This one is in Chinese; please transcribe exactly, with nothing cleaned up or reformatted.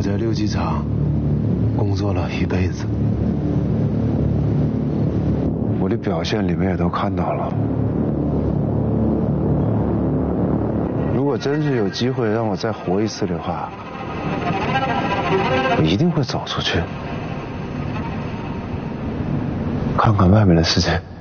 我在六机厂工作了一辈子，我的表现你们也都看到了。如果真是有机会让我再活一次的话，我一定会走出去，看看外面的世界。